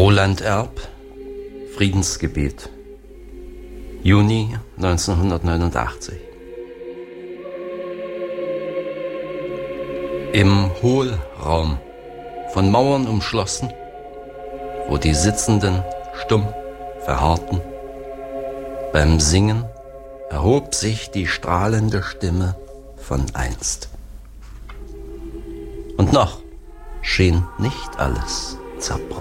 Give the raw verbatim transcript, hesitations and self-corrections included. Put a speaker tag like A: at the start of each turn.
A: Roland Erb, Friedensgebet, Juni neunzehnhundertneunundachtzig. Im Hohlraum, von Mauern umschlossen, wo die Sitzenden stumm verharrten, beim Singen erhob sich die strahlende Stimme von einst. Und noch schien nicht alles zerbrochen.